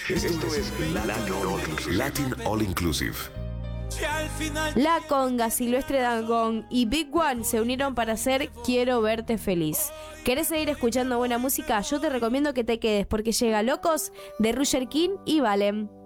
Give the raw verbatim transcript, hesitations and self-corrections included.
Esto es Latin All Inclusive. Latin All Inclusive. La Conga, Silvestre Dangond y Big One se unieron para hacer Quiero Verte Feliz. ¿Querés seguir escuchando buena música? Yo te recomiendo que te quedes porque llega Locos de Roger King y Valen.